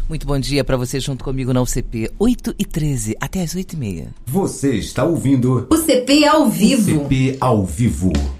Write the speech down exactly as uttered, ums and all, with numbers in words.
Muito bom dia para você junto comigo na U C P. oito e treze, até as oito e meia. Você está ouvindo U C P ao vivo. U C P ao vivo.